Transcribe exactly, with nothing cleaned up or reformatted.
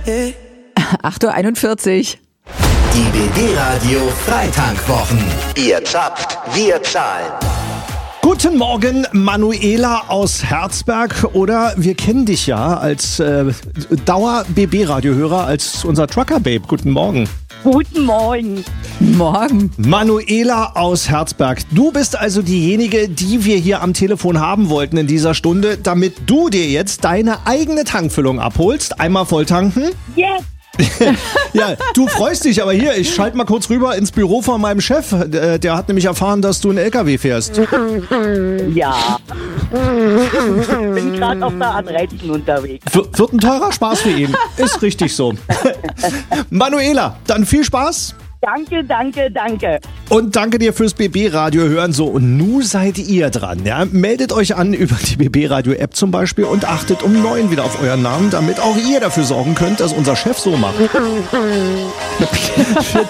acht Uhr einundvierzig. Die B B-Radio Freitankwochen. Ihr zapft, wir zahlen. Guten Morgen, Manuela aus Herzberg. Oder wir kennen dich ja als äh, Dauer-B B-Radiohörer, als unser Trucker-Babe. Guten Morgen. Guten Morgen. Morgen. Manuela aus Herzberg. Du bist also diejenige, die wir hier am Telefon haben wollten in dieser Stunde, damit du dir jetzt deine eigene Tankfüllung abholst. Einmal voll tanken. Yes. Ja, du freust dich, aber hier, ich schalte mal kurz rüber ins Büro von meinem Chef. Der, der hat nämlich erfahren, dass du einen L K W fährst. Ja. Ich bin gerade auf der A dreizehn unterwegs. W- wird ein teurer Spaß für ihn. Ist richtig so. Manuela, dann viel Spaß. Danke, danke, danke. Und danke dir fürs B B-Radio hören. So, und nun seid ihr dran. Ja? Meldet euch an über die B B-Radio-App zum Beispiel und achtet um neun wieder auf euren Namen, damit auch ihr dafür sorgen könnt, dass unser Chef so macht. Für